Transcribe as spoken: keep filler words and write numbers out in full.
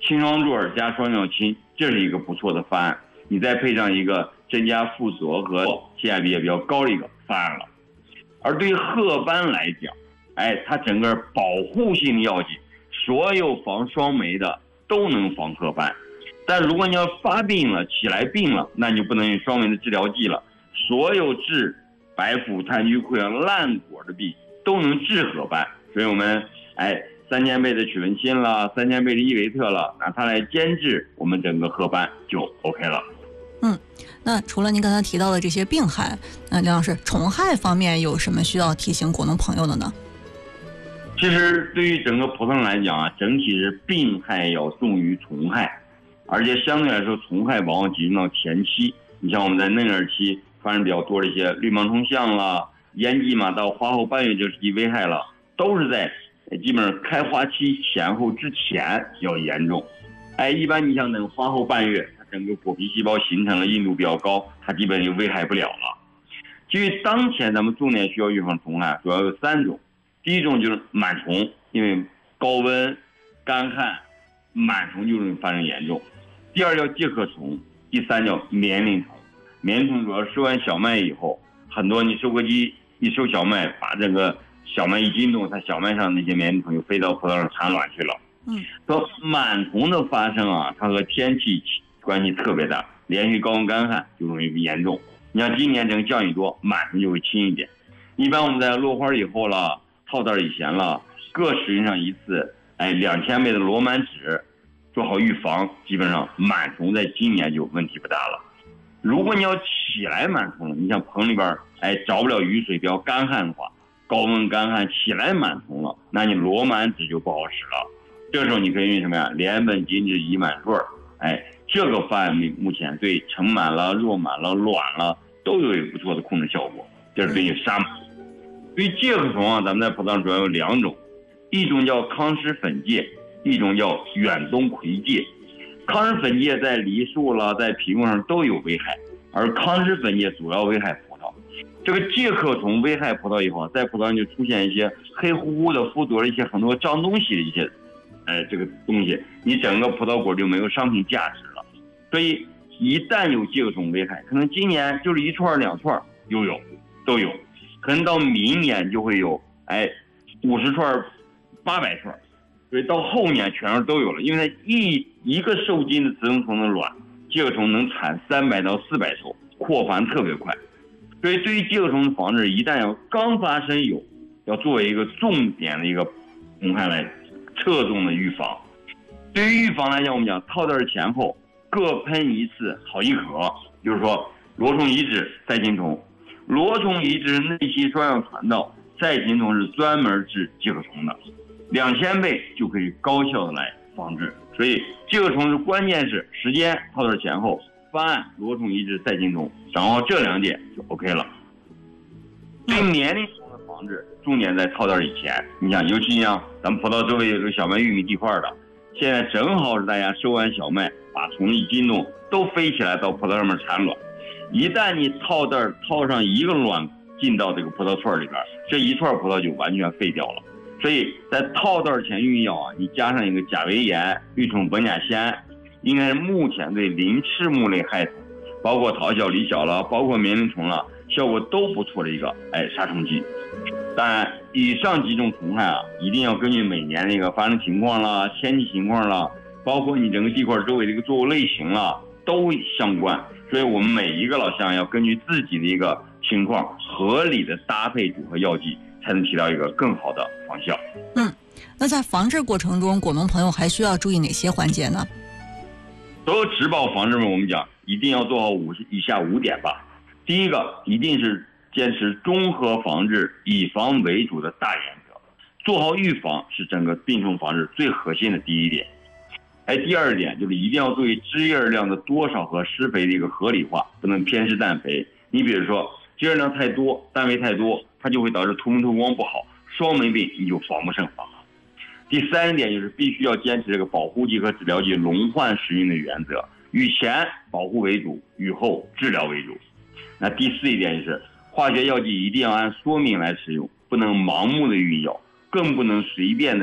清创唑尔加双药清，这是一个不错的方案。你再配上一个增加附着和性价比也比较高的一个方案了。而对于褐斑来讲，哎，它整个保护性的药剂，所有防双霉的都能防褐斑。但如果你要发病了、起来病了，那你就不能用双霉的治疗剂了。所有治白腐、炭疽溃疡、烂果的病都能治褐斑，所以我们哎。三千倍的曲伦辛了，三千倍的伊维特了，拿它来监治我们整个褐斑就 OK 了。 嗯，那除了您刚才提到的这些病害，那梁老师，虫害方面有什么需要提醒果农朋友的呢？ 其实对于整个葡萄上来讲啊，整体是病害要重于虫害，而且相对来说，虫害往往集中到前期。你像我们在嫩叶期发生比较多的一些绿芒虫象了、烟蓟嘛，到花后半月就及危害了，都是在基本上开花期前后之前要严重。哎，一般你像等花后半月，它整个果皮细胞形成了硬度比较高，它基本就危害不了了。至于当前咱们重点需要预防虫害，主要有三种。第一种就是螨虫，因为高温、干旱，螨虫就容易发生严重。第二叫介壳虫，第三叫棉铃虫。棉铃虫主要收完小麦以后，很多你收割机一收小麦，把这个小麦一惊动，它小麦上那些棉铃虫就飞到葡萄上产卵去了。 嗯， 说螨虫的发生啊，它和天气关系特别大，连续高温干旱就容易严重。你像今年整个降雨多，螨虫就会轻一点。一般我们在落花以后了，套袋以前了，各使用上一次，哎，两千倍的罗螨纸，做好预防，基本上螨虫在今年就问题不大了。如果你要起来螨虫，你像棚里边哎着不了雨水，比较干旱的话，高温干旱起来螨虫了，那你罗螨纸就不好使了。这时候你可以用什么呀？联苯金酯乙螨唑，哎，这个方案目前对成螨了、弱螨了、卵了都有一个不错的控制效果。这是对于杀螨。对于介壳虫啊，咱们在葡萄上主要有两种，一种叫康师粉介，一种叫远东葵介。康师粉介在梨树了，在皮末上都有危害，而康师粉介主要危害葡萄。这个介壳虫危害葡萄以后，在葡萄上就出现一些黑乎乎的、附着了一些很多脏东西的一些，呃，这个东西，你整个葡萄果就没有商品价值了。所以一旦有介壳虫危害，可能今年就是一串两串又有，都有，可能到明年就会有，哎，五十串、八百串。所以到后年全是都有了，因为它一一个受精的雌生虫的卵，介壳虫能产三百到四百头，扩繁特别快。所以对于介壳虫的防治，一旦要刚发生有，要作为一个重点的一个虫害来侧重的预防。对于预防来讲，我们讲套袋前后各喷一次好一盒，就是说螺虫移植赛禽虫，螺虫移植内息双样传导，赛禽虫是专门治介壳虫的。两千倍就可以高效的来防治，所以介壳虫是关键是时间套袋前后，方案螺虫移植赛禽虫，掌握这两点就 OK 了。对年龄虫的防治，重点在套袋以前。你想，尤其像咱们葡萄周围有这个小麦、玉米地块的，现在正好是大家收完小麦，把虫一惊动都飞起来到葡萄上面产卵。一旦你套袋套上一个卵进到这个葡萄串里边，这一串葡萄就完全废掉了。所以在套袋前用药啊，你加上一个甲维盐、绿虫苯甲酰胺，应该是目前对鳞翅目类害虫，包括桃小、李小了，包括棉铃虫了，效果都不错的一个哎杀虫剂。当然，以上几种虫害啊，一定要根据每年的一个发生情况啦、天气情况啦，包括你整个地块周围的一个作物类型啦，都相关。所以我们每一个老乡要根据自己的一个情况，合理的搭配组合药剂，才能起到一个更好的防效。 嗯，那在防治过程中，果农朋友还需要注意哪些环节呢？ 所有植保防治嘛，我们讲一定要做好五以下五点吧。第一个，一定是坚持综合防治、以防为主的大原则，做好预防是整个病虫防治最核心的第一点。哎，第二点就是一定要注意枝叶量的多少和施肥的一个合理化，不能偏施氮肥。你比如说枝叶量太多，氮肥太多，它就会导致图形透光不好，双霉病你就防不胜防。第三点就是必须要坚持这个保护剂和治疗剂轮换使用的原则，与前保护为主，与后治疗为主。那第四一点就是化学药剂一定要按说明来使用，不能盲目的运药，更不能随便的